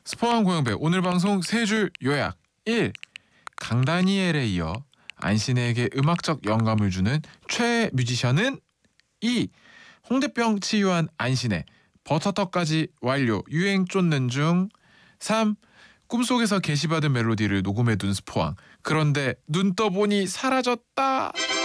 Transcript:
스포왕 고영배 오늘 방송 세 줄 요약. 1. 강다니엘에 이어 안신에게 음악적 영감을 주는 최애 뮤지션은 2. 홍대병 치유한 안신의 버터떡까지 완료 유행 쫓는 중. 3. 꿈속에서 게시받은 멜로디를 녹음해둔 스포왕. 그런데 눈 떠보니 사라졌다.